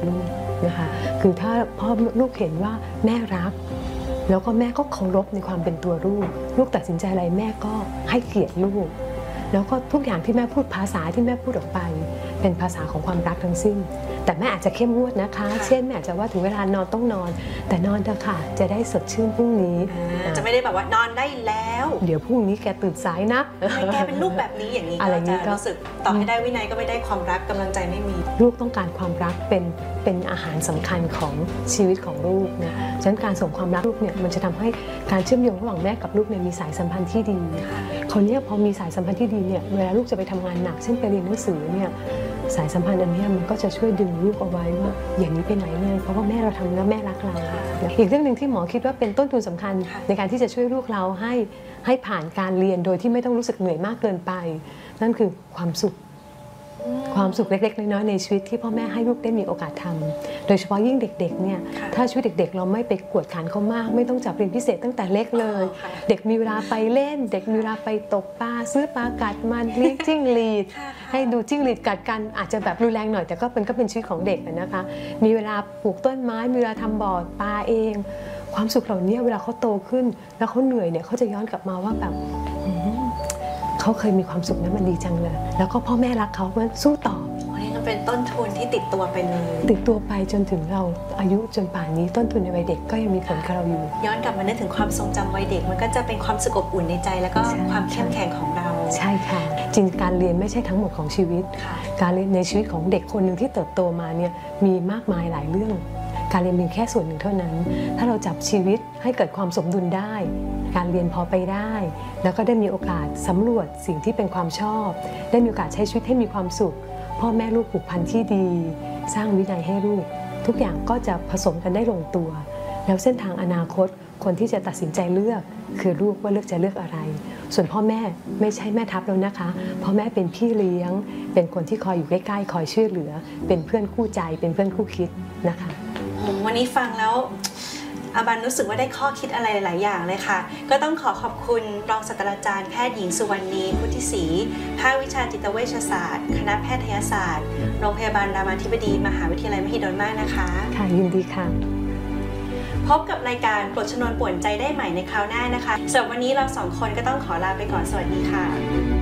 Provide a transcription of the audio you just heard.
ลูกนะคะคือถ้าพ่อลูกเห็นว่าแม่รักแล้วก็แม่ก็เคารพในความเป็นตัวลูกตัดสินใจอะไรแม่ก็ให้เกียรติลูกแล้วก็ทุกอย่างที่แม่พูดภาษาที่แม่พูดออกไปเป็นภาษาของความรักทั้งสิ้นแต่แม่อาจจะเข้มงวดนะคะเช่นแม่อาจจะว่าถึงเวลานอนต้องนอนแต่นอนเถอะค่ะจะได้สดชื่นพรุ่งนี้จะไม่ได้แบบว่านอนได้แล้วเดี๋ยวพรุ่งนี้แกตื่นสายนะแกเป็นลูกแบบนี้อย่างนี้ก็จะรู้สึกต่อให้ได้วินัยก็ไม่ได้ความรักกำลังใจไม่มีลูกต้องการความรักเป็นอาหารสำคัญของชีวิตของลูกนะฉะนั้นการส่งความรักลูกเนี่ยมันจะทำให้การเชื่อมโยงระหว่างแม่กับลูกเนี่ยมีสายสัมพันธ์ที่ดีคนนี้พอมีสายสัมพันธ์ที่ดีเนี่ยเวลาลูกจะไปทำงานหนักเช่นไปเรียนหนังสือเนี่ยสายสัมพันธ์อันนี้มันก็จะช่วยดึงลูกเอาไว้ว่าอย่างนี้ไปไหนเลยเพราะว่าแม่เราทำแล้วแม่รักเราอีกเรื่องหนึ่งที่หมอคิดว่าเป็นต้นทุนสำคัญในการที่จะช่วยลูกเราให้ผ่านการเรียนโดยที่ไม่ต้องรู้สึกเหนื่อยมากเกินไปนั่นคือความสุขเล็กๆน้อยๆในชีวิตที่พ่อแม่ให้ลูกได้มีโอกาสทำโดยเฉพาะยิ่งเด็กๆเนี่ยถ้าชีวิตเด็กๆเราไม่ไปกวดขันเขามากไม่ต้องจับเรียนพิเศษตั้งแต่เล็กเลยเด็กมีเวลาไปเล่นเด็กมีเวลาไปตกปลาซื้อปลากัดมันเลี้ยงจิ้งหรีดให้ดูจิ้งหรีดกัดกันอาจจะแบบรุนแรงหน่อยแต่ก็เป็นชีวิตของเด็กนะคะมีเวลาปลูกต้นไม้มีเวลาทำบ่อปลาเองความสุขเหล่านี้เวลาเขาโตขึ้นแล้วเขาเหนื่อยเนี่ยเขาจะย้อนกลับมาว่าแบบเขาเคยมีความสุขนะมันดีจังเลยแล้วก็พ่อแม่รักเขาเพราะสู้ต่อนี่ก็เป็นต้นทุนที่ติดตัวไปเลยติดตัวไปจนถึงเราอายุจนป่านนี้ต้นทุนในวัยเด็กก็ยังมีผลกับเราอยู่ย้อนกลับมานึกถึงความทรงจำวัยเด็กมันก็จะเป็นความสุขอบอุ่นในใจแล้วก็ความเข้มแข็งของเราใช่ค่ะจริงการเรียนไม่ใช่ทั้งหมดของชีวิตการเรียนในชีวิตของเด็กคนหนึ่งที่เติบโตมาเนี่ยมีมากมายหลายเรื่องการเรียนเป็นแค่ส่วนหนึ่งเท่านั้นถ้าเราจับชีวิตให้เกิดความสมดุลได้การเรียนพอไปได้แล้วก็ได้มีโอกาสสำรวจสิ่งที่เป็นความชอบได้มีโอกาสใช้ชีวิตให้มีความสุขพ่อแม่ลูกผูกพันที่ดีสร้างวินัยให้ลูกทุกอย่างก็จะผสมกันได้ลงตัวแล้วเส้นทางอนาคตคนที่จะตัดสินใจเลือกคือลูกว่าเลือกจะเลือกอะไรส่วนพ่อแม่ไม่ใช่แม่ทัพแล้วนะคะพ่อแม่เป็นพี่เลี้ยงเป็นคนที่คอยอยู่ใกล้ๆคอยช่วยเหลือเป็นเพื่อนคู่ใจเป็นเพื่อนคู่คิดนะคะวันนี้ฟังแล้วอาบันรู้สึกว่าได้ข้อคิดอะไรหลายอย่างเลยค่ะก็ต้องขอบคุณรองศาสตราจารย์แพทย์หญิงสุวรรณีพุทธิศรีภาควิชาจิตเวชศาสตร์คณะแพทยศาสตร์โรงพยาบาลรามาธิบดีมหาวิทยาลัยมหิดลมากนะคะค่ะยินดีค่ะพบกับรายการปลดชนวนป่วนใจได้ใหม่ในคราวหน้านะคะสำหรับวันนี้เราสองคนก็ต้องขอลาไปก่อนสวัสดีค่ะ